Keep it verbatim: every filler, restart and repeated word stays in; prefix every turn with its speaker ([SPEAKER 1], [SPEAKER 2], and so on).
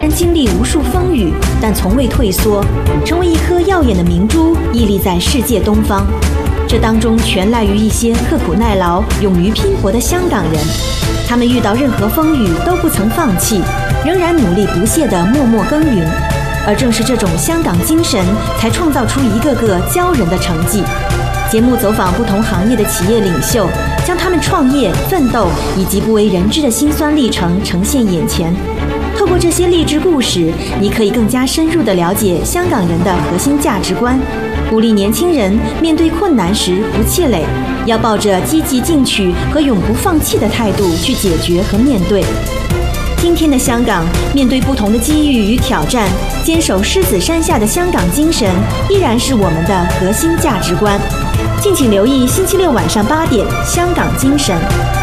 [SPEAKER 1] 然经历无数风雨，但从未退缩，成为一颗耀眼的明珠，屹立在世界东方。这当中全赖于一些刻苦耐劳、勇于拼搏的香港人，他们遇到任何风雨都不曾放弃，仍然努力不懈地默默耕耘。而正是这种香港精神，才创造出一个个骄人的成绩。节目走访不同行业的企业领袖，将他们创业、奋斗以及不为人知的辛酸历程呈现眼前。透过这些励志故事，你可以更加深入地了解香港人的核心价值观，鼓励年轻人面对困难时不气馁，要抱着积极进取和永不放弃的态度去解决和面对。今天的香港，面对不同的机遇与挑战，坚守狮子山下的香港精神，依然是我们的核心价值观。敬请留意星期六晚上八点，《香港精神》。